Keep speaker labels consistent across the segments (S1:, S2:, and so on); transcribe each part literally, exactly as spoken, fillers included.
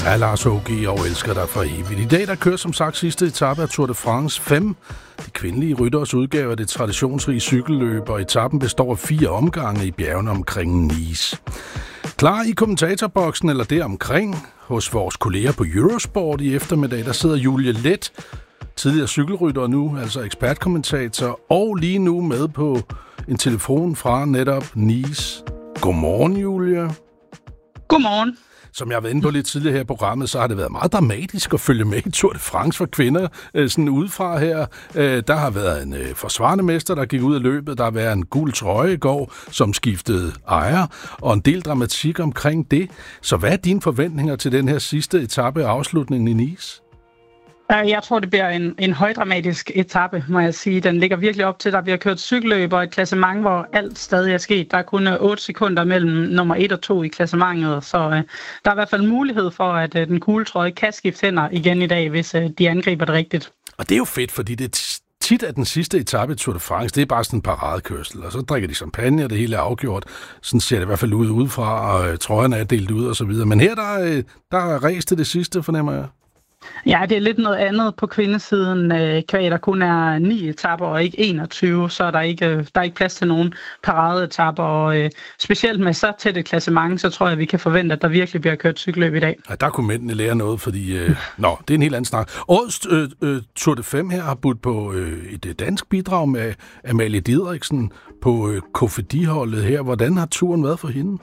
S1: er Lars H G og elsker dig for evigt. I dag der kører som sagt sidste etape af Tour de France fem. De kvindelige rytteres udgave af det traditionsrige cykelløb, og etappen består af fire omgange i bjergene omkring Nice. Klar i kommentatorboksen eller deromkring hos vores kolleger på Eurosport i eftermiddag, der sidder Julie Leth, tidligere cykelrytter nu, altså ekspertkommentator, og lige nu med på en telefon fra netop Nice. Godmorgen, Julie.
S2: Godmorgen.
S1: Som jeg har været inde på lidt tidligere her i programmet, så har det været meget dramatisk at følge med i Tour de France for kvinder. Sådan udefra her, der har været en forsvarende mester, der gik ud af løbet. Der har været en gul trøje i går, som skiftede ejer, og en del dramatik omkring det. Så hvad er dine forventninger til den her sidste etape af afslutningen i Nice?
S2: Jeg tror, det bliver en, en højdramatisk etape, må jeg sige. Den ligger virkelig op til, der bliver kørt cykelløb og et klassement, hvor alt stadig er sket. Der er kun otte sekunder mellem nummer et og to i klassementet, så øh, der er i hvert fald mulighed for, at øh, den gule trøje kan skifte hænder igen i dag, hvis øh, de angriber det rigtigt.
S1: Og det er jo fedt, fordi det er tit af den sidste etape i Tour de France, det er bare sådan en paradekørsel, og så drikker de champagne, og det hele er afgjort. Sådan ser det i hvert fald ud udefra, og øh, trøjerne er delt ud og så videre. Men her, der, øh, der er ræs til det sidste, fornemmer jeg.
S2: Ja, det er lidt noget andet på kvindesiden. Kvæg, der kun er ni etaper og ikke enogtyve, så er der ikke, der er ikke plads til nogen paradeetapper. Og øh, specielt med så tæt et klassement, så tror jeg, vi kan forvente, at der virkelig bliver kørt cykelløb i dag.
S1: Ja, der kunne mændene lære noget, fordi øh, nå, det er en helt anden snak. Årets øh, øh, Tour de fem her har budt på øh, et dansk bidrag med Amalie Didriksen på øh, Cofidis-holdet her. Hvordan har turen været for hende?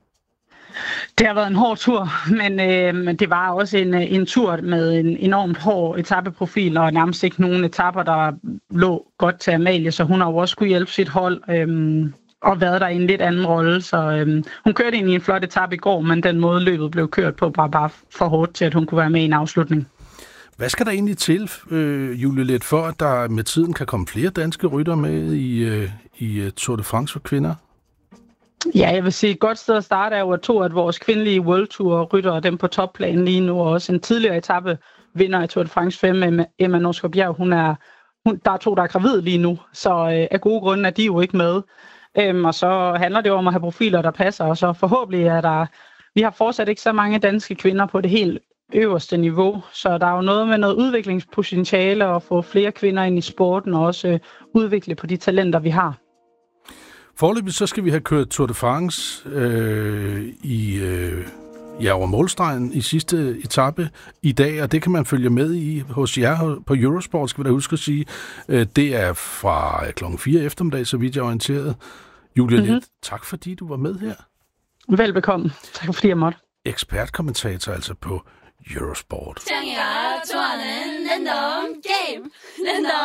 S2: Det har været en hård tur, men øh, det var også en, en tur med en enormt hård etapeprofil, og nærmest ikke nogen etapper, der lå godt til Amalie, så hun har jo også kunne hjælpe sit hold øh, og været der i en lidt anden rolle. Så øh, hun kørte ind i en flot etape i går, men den måde løbet blev kørt på var bare for hårdt til, at hun kunne være med i en afslutning.
S1: Hvad skal der egentlig til, øh, Julie Leth, for at der med tiden kan komme flere danske ryttere med i, øh, i Tour de France for kvinder?
S2: Ja, jeg vil sige, et godt sted at starte er jo, at to af vores kvindelige World Tour rytter dem på topplan lige nu, og også en tidligere etape vinder af Tour de France fem, Emma Norsgaard Bjerg. Hun er, hun, der er to, der er gravid lige nu, så øh, af gode grunde er de jo ikke med. Øhm, og så handler det jo om at have profiler, der passer, og så forhåbentlig er der, vi har fortsat ikke så mange danske kvinder på det helt øverste niveau, så der er jo noget med noget udviklingspotentiale at få flere kvinder ind i sporten, og også øh, udvikle på de talenter, vi har.
S1: Foreløbig så skal vi have kørt Tour de France øh, i, øh, ja, over målstregen i sidste etape i dag, og det kan man følge med i hos jer på Eurosport, skal vi da huske at sige. Øh, det er fra klokken fire eftermiddag, så vidt jeg er orienteret. Julie mm-hmm. Leth, tak fordi du var med her.
S2: Velbekomme. Tak fordi jeg måtte.
S1: Ekspertkommentator altså på Eurosport.